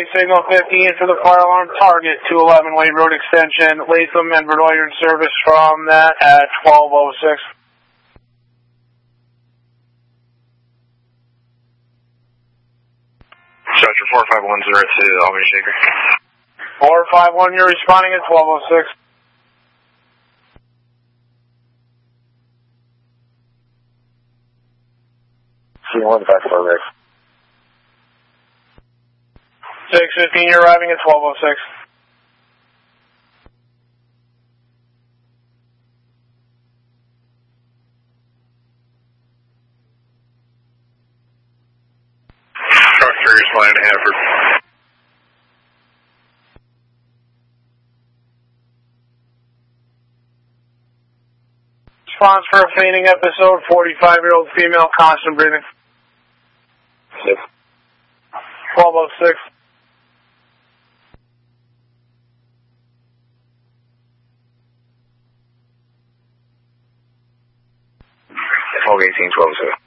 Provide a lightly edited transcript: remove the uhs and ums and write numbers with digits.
signal 15 for the fire alarm target, 211 Wade Road Extension, Latham and Vernoy in service from that at 12:06. Structure 45102, Albany Shaker. 451, you're responding at 12:06. C1 back for Rick. 615, you're arriving at 12:06. Structure responding to Hanford. Response for a fainting episode, 45-year-old female, constant breathing. 12:06. 12:18, 12:07.